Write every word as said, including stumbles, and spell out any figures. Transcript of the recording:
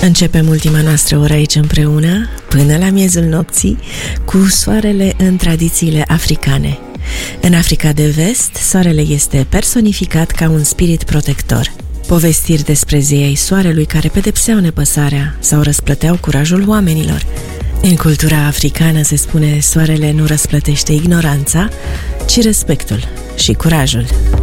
Începem ultima noastră oră aici împreună, până la miezul nopții, cu soarele în tradițiile africane. În Africa de Vest, soarele este personificat ca un spirit protector. Povestiri despre zei ai soarelui care pedepseau nepăsarea sau răsplăteau curajul oamenilor. În cultura africană se spune soarele nu răsplătește ignoranța, ci respectul și curajul.